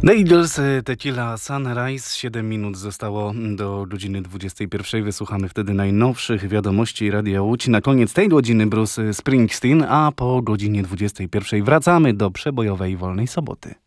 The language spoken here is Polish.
The Eagles, Tequila Sunrise. 7 minut zostało do godziny 21. Wysłuchamy wtedy najnowszych wiadomości Radia Łódź. Na koniec tej godziny Bruce Springsteen, a po godzinie 21 wracamy do przebojowej Wolnej Soboty.